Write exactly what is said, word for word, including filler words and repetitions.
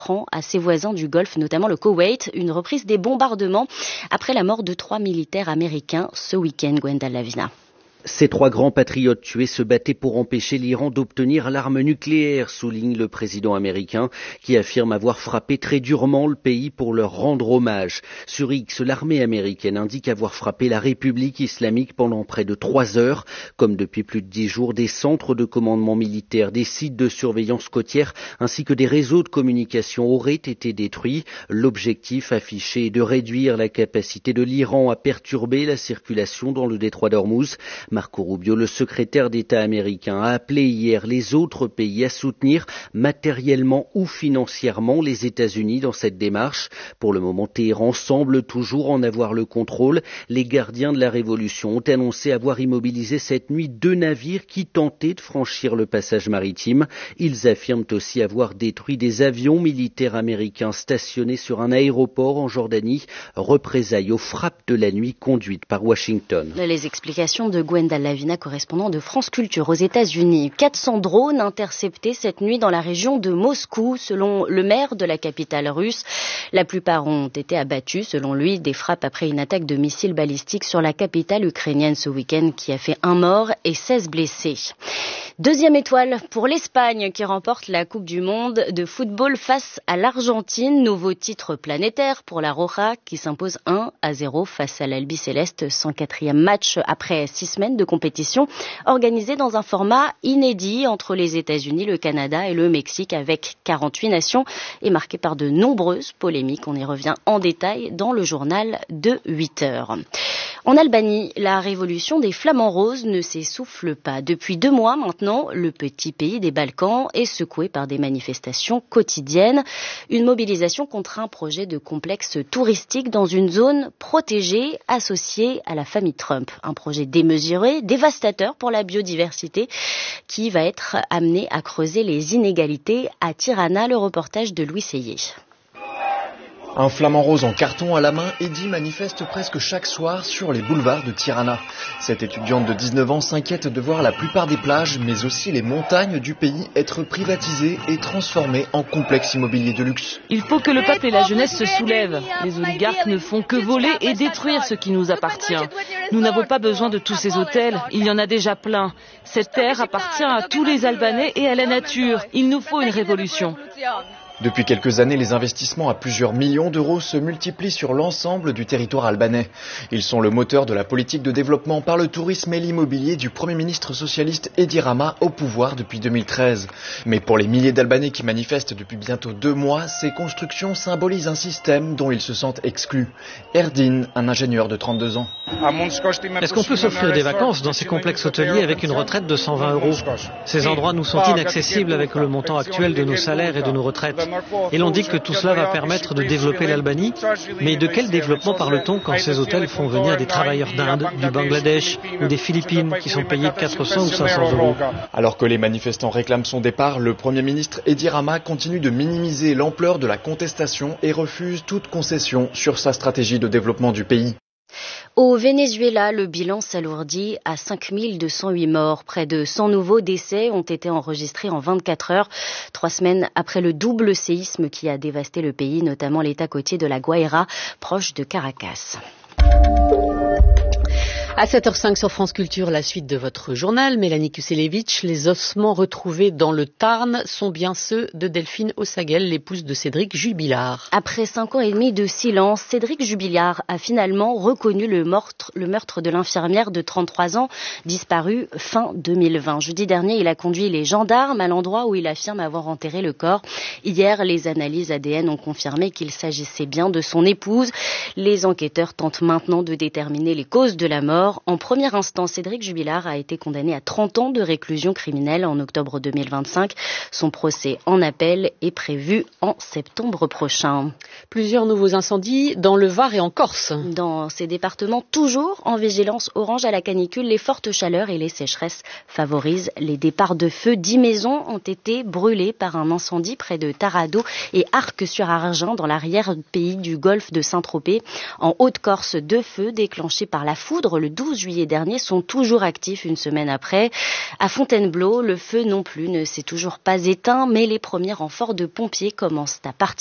à ses voisins du Golfe, notamment le Koweït, une reprise des bombardements après la mort de trois militaires américains ce week-end. Gwendal Lavina. Ces trois grands patriotes tués se battaient pour empêcher l'Iran d'obtenir l'arme nucléaire, souligne le président américain, qui affirme avoir frappé très durement le pays pour leur rendre hommage. Sur X, l'armée américaine indique avoir frappé la République islamique pendant près de trois heures. Comme depuis plus de dix jours, des centres de commandement militaire, des sites de surveillance côtière, ainsi que des réseaux de communication auraient été détruits. L'objectif affiché est de réduire la capacité de l'Iran à perturber la circulation dans le détroit d'Ormuz. Marco Rubio, le secrétaire d'État américain, a appelé hier les autres pays à soutenir matériellement ou financièrement les États-Unis dans cette démarche. Pour le moment, Téhéran semble toujours en avoir le contrôle. Les gardiens de la révolution ont annoncé avoir immobilisé cette nuit deux navires qui tentaient de franchir le passage maritime. Ils affirment aussi avoir détruit des avions militaires américains stationnés sur un aéroport en Jordanie, représailles aux frappes de la nuit conduites par Washington. Les explications de Gwendal Lavina, correspondant de France Culture aux États-Unis. quatre cents drones interceptés cette nuit dans la région de Moscou, selon le maire de la capitale russe. La plupart ont été abattus, selon lui, des frappes après une attaque de missiles balistiques sur la capitale ukrainienne ce week-end qui a fait un mort et seize blessés. Deuxième étoile pour l'Espagne qui remporte la Coupe du Monde de football face à l'Argentine. Nouveau titre planétaire pour la Roja qui s'impose un à zéro face à l'Albiceleste. cent quatrième match après six semaines de compétition organisée dans un format inédit entre les États-Unis, le Canada et le Mexique avec quarante-huit nations et marqué par de nombreuses polémiques. On y revient en détail dans le journal de huit heures. En Albanie, la révolution des flamants roses ne s'essouffle pas. Depuis deux mois maintenant, le petit pays des Balkans est secoué par des manifestations quotidiennes. Une mobilisation contre un projet de complexe touristique dans une zone protégée associée à la famille Trump. Un projet démesuré, dévastateur pour la biodiversité qui va être amené à creuser les inégalités à Tirana. Le reportage de Louis Seyé. Un flamant rose en carton à la main, Eddie manifeste presque chaque soir sur les boulevards de Tirana. Cette étudiante de dix-neuf ans s'inquiète de voir la plupart des plages, mais aussi les montagnes du pays être privatisées et transformées en complexes immobiliers de luxe. Il faut que le peuple et la jeunesse se soulèvent. Les oligarques ne font que voler et détruire ce qui nous appartient. Nous n'avons pas besoin de tous ces hôtels, il y en a déjà plein. Cette terre appartient à tous les Albanais et à la nature. Il nous faut une révolution. Depuis quelques années, les investissements à plusieurs millions d'euros se multiplient sur l'ensemble du territoire albanais. Ils sont le moteur de la politique de développement par le tourisme et l'immobilier du Premier ministre socialiste Edi Rama au pouvoir depuis deux mille treize. Mais pour les milliers d'Albanais qui manifestent depuis bientôt deux mois, ces constructions symbolisent un système dont ils se sentent exclus. Erdin, un ingénieur de trente-deux ans. Est-ce qu'on peut s'offrir des vacances dans ces complexes hôteliers avec une retraite de cent vingt euros? Ces endroits nous sont inaccessibles avec le montant actuel de nos salaires et de nos retraites. Et l'on dit que tout cela va permettre de développer l'Albanie. Mais de quel développement parle-t-on quand ces hôtels font venir des travailleurs d'Inde, du Bangladesh ou des Philippines qui sont payés quatre cents ou cinq cents euros? Alors que les manifestants réclament son départ, le Premier ministre Edi Rama continue de minimiser l'ampleur de la contestation et refuse toute concession sur sa stratégie de développement du pays. Au Venezuela, le bilan s'alourdit à cinq mille deux cent huit morts. Près de cent nouveaux décès ont été enregistrés en vingt-quatre heures, trois semaines après le double séisme qui a dévasté le pays, notamment l'état côtier de la Guaira, proche de Caracas. À sept heures cinq sur France Culture, la suite de votre journal. Mélanie Kuselevitch, les ossements retrouvés dans le Tarn sont bien ceux de Delphine Ossagel, l'épouse de Cédric Jubilard. Après cinq ans et demi de silence, Cédric Jubilard a finalement reconnu le meurtre, le meurtre de l'infirmière de trente-trois ans, disparue fin deux mille vingt. Jeudi dernier, il a conduit les gendarmes à l'endroit où il affirme avoir enterré le corps. Hier, les analyses A D N ont confirmé qu'il s'agissait bien de son épouse. Les enquêteurs tentent maintenant de déterminer les causes de la mort. En première instance, Cédric Jubilard a été condamné à trente ans de réclusion criminelle en octobre deux mille vingt-cinq. Son procès en appel est prévu en septembre prochain. Plusieurs nouveaux incendies dans le Var et en Corse. Dans ces départements, toujours en vigilance orange à la canicule, les fortes chaleurs et les sécheresses favorisent les départs de feu. Dix maisons ont été brûlées par un incendie près de Tarado et Arc-sur-Argent dans l'arrière-pays du golfe de Saint-Tropez. En Haute-Corse, deux feux déclenchés par la foudre le douze juillet dernier sont toujours actifs une semaine après. À Fontainebleau, le feu non plus ne s'est toujours pas éteint, mais les premiers renforts de pompiers commencent à partir.